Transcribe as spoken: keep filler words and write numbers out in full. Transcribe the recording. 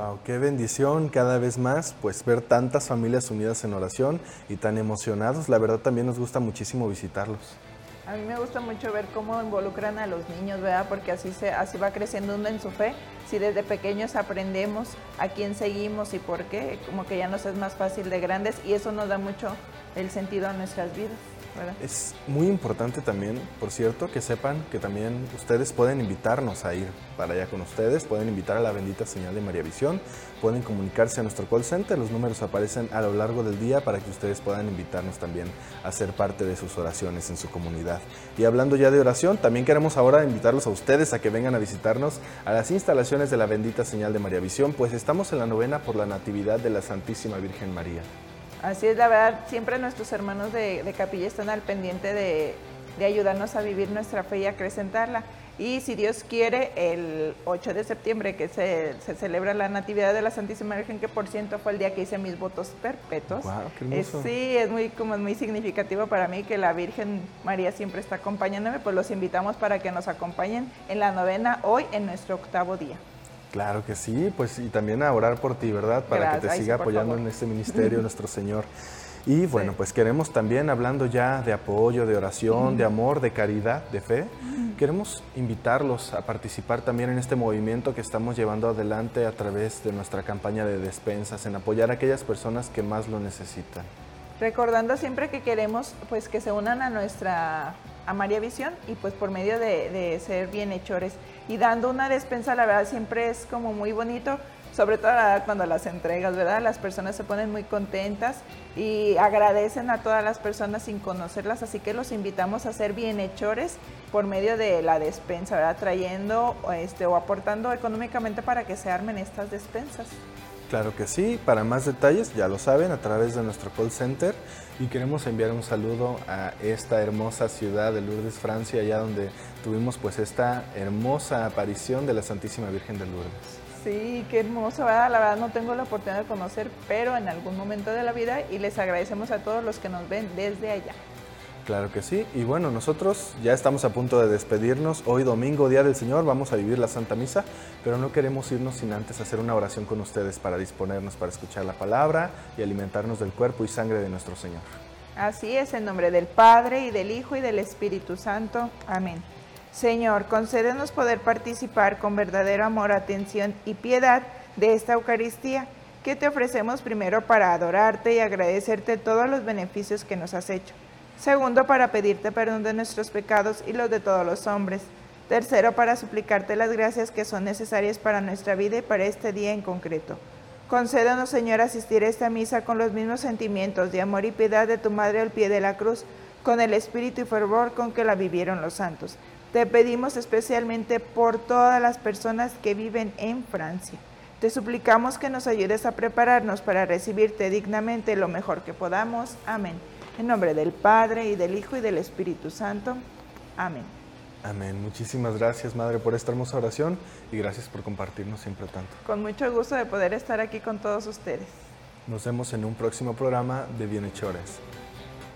Wow, qué bendición cada vez más, pues ver tantas familias unidas en oración y tan emocionados. La verdad también nos gusta muchísimo visitarlos. A mí me gusta mucho ver cómo involucran a los niños, ¿verdad? Porque así, se, así va creciendo uno en su fe. Si desde pequeños aprendemos a quién seguimos y por qué, como que ya nos es más fácil de grandes y eso nos da mucho el sentido a nuestras vidas, ¿verdad? Es muy importante también, por cierto, que sepan que también ustedes pueden invitarnos a ir para allá con ustedes, pueden invitar a la bendita señal de María Visión, pueden comunicarse a nuestro call center, los números aparecen a lo largo del día para que ustedes puedan invitarnos también a ser parte de sus oraciones en su comunidad. Y hablando ya de oración, también queremos ahora invitarlos a ustedes a que vengan a visitarnos a las instalaciones de la bendita señal de María Visión, pues estamos en la novena por la Natividad de la Santísima Virgen María. Así es, la verdad, siempre nuestros hermanos de, de capilla están al pendiente de, de ayudarnos a vivir nuestra fe y acrecentarla. Y si Dios quiere, el ocho de septiembre, que se, se celebra la Natividad de la Santísima Virgen, que por cierto fue el día que hice mis votos perpetuos. Wow, qué hermoso. Es, sí, es muy, como muy significativo para mí que la Virgen María siempre está acompañándome, pues los invitamos para que nos acompañen en la novena hoy en nuestro octavo día. Claro que sí, pues y también a orar por ti, ¿verdad? Para Gracias. que te Ay, siga sí, apoyando favor. en este ministerio nuestro Señor. Y bueno, Sí. pues queremos también, hablando ya de apoyo, de oración, de amor, de caridad, de fe, queremos invitarlos a participar también en este movimiento que estamos llevando adelante a través de nuestra campaña de despensas, en apoyar a aquellas personas que más lo necesitan. Recordando siempre que queremos pues que se unan a nuestra a María Visión y pues por medio de, de ser bienhechores y dando una despensa, la verdad siempre es como muy bonito, sobre todo cuando las entregas, ¿verdad? Las personas se ponen muy contentas y agradecen a todas las personas sin conocerlas, así que los invitamos a ser bienhechores por medio de la despensa, ¿verdad? Trayendo este, o aportando económicamente para que se armen estas despensas. Claro que sí, para más detalles, ya lo saben, a través de nuestro call center y queremos enviar un saludo a esta hermosa ciudad de Lourdes, Francia, allá donde tuvimos pues esta hermosa aparición de la Santísima Virgen de Lourdes. Sí, qué hermoso, ¿verdad? La verdad no tengo la oportunidad de conocer, pero en algún momento de la vida y les agradecemos a todos los que nos ven desde allá. Claro que sí, y bueno, nosotros ya estamos a punto de despedirnos. Hoy domingo, Día del Señor, vamos a vivir la Santa Misa, pero no queremos irnos sin antes hacer una oración con ustedes para disponernos para escuchar la palabra y alimentarnos del cuerpo y sangre de nuestro Señor. Así es, en nombre del Padre, y del Hijo, y del Espíritu Santo. Amén. Señor, concédenos poder participar con verdadero amor, atención y piedad de esta Eucaristía, que te ofrecemos primero para adorarte y agradecerte todos los beneficios que nos has hecho. Segundo, para pedirte perdón de nuestros pecados y los de todos los hombres. Tercero, para suplicarte las gracias que son necesarias para nuestra vida y para este día en concreto. Concédenos, Señor, asistir a esta misa con los mismos sentimientos de amor y piedad de tu Madre al pie de la cruz, con el espíritu y fervor con que la vivieron los santos. Te pedimos especialmente por todas las personas que viven en Francia. Te suplicamos que nos ayudes a prepararnos para recibirte dignamente lo mejor que podamos. Amén. En nombre del Padre, y del Hijo, y del Espíritu Santo. Amén. Amén. Muchísimas gracias, Madre, por esta hermosa oración y gracias por compartirnos siempre tanto. Con mucho gusto de poder estar aquí con todos ustedes. Nos vemos en un próximo programa de Bienhechores.